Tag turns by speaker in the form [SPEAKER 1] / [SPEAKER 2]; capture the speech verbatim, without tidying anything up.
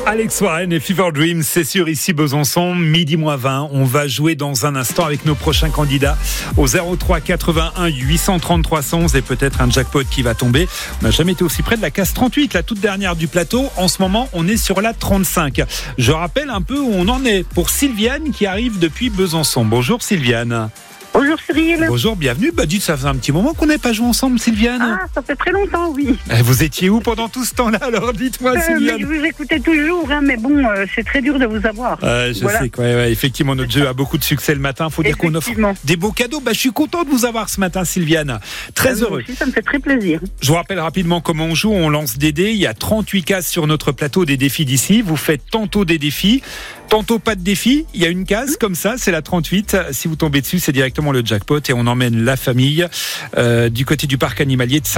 [SPEAKER 1] Alex Warren et Fever Dreams, c'est sûr, ici Besançon, midi moins vingt. On va jouer dans un instant avec nos prochains candidats au zéro trois quatre-vingt-un huit cent trente trois cent onze et peut-être un jackpot qui va tomber. On n'a jamais été aussi près de la case trente-huit, la toute dernière du plateau. En ce moment, on est sur la trente-cinq. Je rappelle un peu où on en est pour Sylviane qui arrive depuis Besançon. Bonjour Sylviane.
[SPEAKER 2] Bonjour Cyril.
[SPEAKER 1] Bonjour, bienvenue. Bah dites, ça faisait un petit moment qu'on n'avait pas joué ensemble, Sylviane.
[SPEAKER 2] Ah, ça fait très longtemps, oui.
[SPEAKER 1] Vous étiez où pendant tout ce temps-là? Alors dites-moi,
[SPEAKER 2] euh,
[SPEAKER 1] Sylviane.
[SPEAKER 2] mais je vous écoutais toujours, hein, mais bon, euh, c'est très dur de vous avoir.
[SPEAKER 1] Euh, je
[SPEAKER 2] voilà.
[SPEAKER 1] sais quoi. Ouais, ouais, effectivement, notre jeu a beaucoup de succès le matin. Il faut dire qu'on offre des beaux cadeaux. Bah, je suis content de vous avoir ce matin, Sylviane. Très
[SPEAKER 2] euh,
[SPEAKER 1] heureux.
[SPEAKER 2] Aussi, ça me fait très plaisir.
[SPEAKER 1] Je vous rappelle rapidement comment on joue. On lance des dés. Il y a trente-huit cases sur notre plateau des défis d'ici. Vous faites tantôt des défis, tantôt pas de défis. Il y a une case comme ça, c'est la trente-huit. Si vous tombez dessus, c'est directement le jackpot et on emmène la famille euh, du côté du parc animalier de Saint